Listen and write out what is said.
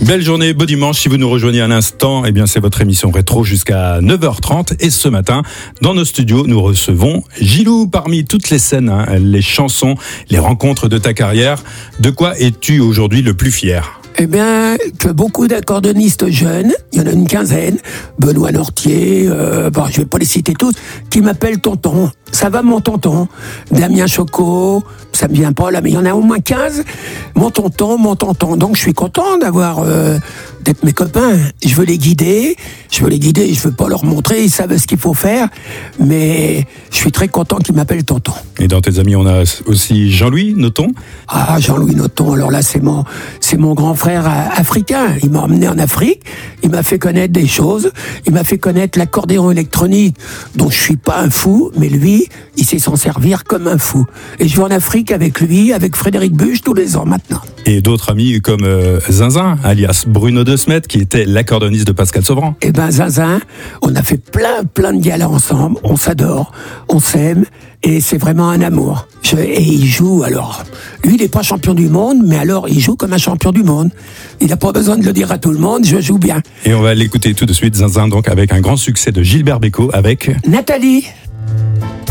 Belle journée, beau dimanche. Si vous nous rejoignez à l'instant, eh bien c'est votre émission rétro jusqu'à 9h30. Et ce matin, dans nos studios, nous recevons Gilou. Parmi toutes les scènes, les chansons, les rencontres de ta carrière, de quoi es-tu aujourd'hui le plus fier ? Eh bien, que beaucoup d'accordéonistes jeunes, il y en a une quinzaine, Benoît Nortier, je vais pas les citer tous, qui m'appellent tonton. Ça va mon tonton. Damien Choco, ça me vient pas là, mais il y en a au moins 15. Mon tonton. Donc je suis content d'être mes copains. Je veux les guider, je veux pas leur montrer, ils savent ce qu'il faut faire, mais je suis très content qu'ils m'appellent tonton. Et dans tes amis, on a aussi Jean-Louis Noton. Ah, Jean-Louis Noton, alors là, c'est mon grand frère africain. Il m'a emmené en Afrique, il m'a fait connaître des choses, il m'a fait connaître l'accordéon électronique, dont je suis pas un fou, mais lui, il sait s'en servir comme un fou. Et je vais en Afrique avec lui, avec Frédéric Buche, tous les ans maintenant. Et d'autres amis comme Zinzin, alias Bruno De Smet, qui était l'accordéoniste de Pascal Sevran. Eh ben Zinzin, on a fait plein de galas ensemble, on s'adore, on s'aime, et c'est vraiment un amour. Et il joue alors. Lui, il n'est pas champion du monde, mais alors il joue comme un champion du monde. Il n'a pas besoin de le dire à tout le monde, je joue bien. Et on va l'écouter tout de suite, Zinzin, donc avec un grand succès de Gilbert Bécaud avec Nathalie.